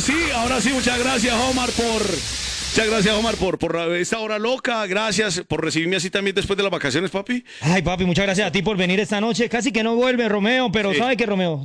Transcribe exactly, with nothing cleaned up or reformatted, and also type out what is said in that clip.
sí, ahora sí, muchas gracias, Omar, por... Muchas gracias, Omar, por, por esta hora loca. Gracias por recibirme así también después de las vacaciones, papi. Ay, papi, muchas gracias a ti por venir esta noche. Casi que no vuelve Romeo, pero Sí. ¿sabe qué, Romeo?